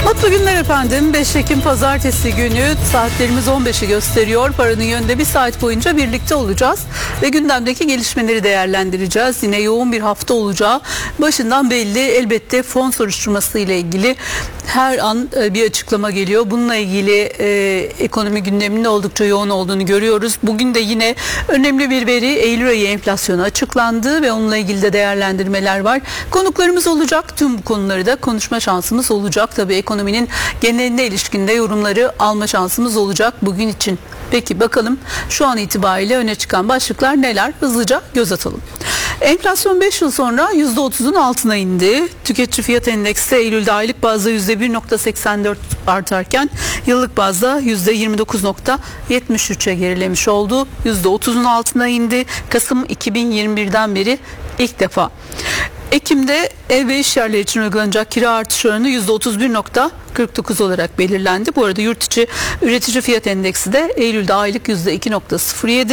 Mutlu günler efendim. 5 Ekim Pazartesi günü saatlerimiz 15'i gösteriyor. Paranın Yönü'nde bir saat boyunca birlikte olacağız ve gündemdeki gelişmeleri değerlendireceğiz. Yine yoğun bir hafta olacağı başından belli. Elbette fon soruşturması ile ilgili her an bir açıklama geliyor. Bununla ilgili ekonomi gündeminin oldukça yoğun olduğunu görüyoruz. Bugün de yine önemli bir veri, Eylül ayı enflasyonu açıklandı ve onunla ilgili de değerlendirmeler var. Konuklarımız olacak. Tüm bu konuları da konuşma şansımız olacak. Tabii ekonominin geneline ilişkin de yorumları alma şansımız olacak bugün için. Peki bakalım şu an itibariyle öne çıkan başlıklar neler? Hızlıca göz atalım. Enflasyon 5 yıl sonra %30'un altına indi. Tüketici fiyat endeksi Eylül'de aylık bazda %1.84 artarken yıllık bazda %29.73'e gerilemiş oldu. %30'un altına indi. Kasım 2021'den beri ilk defa. Ekim'de ev ve iş yerleri için uygulanacak kira artış oranı %31.49 olarak belirlendi. Bu arada yurt içi üretici fiyat endeksi de Eylül'de aylık %2.07,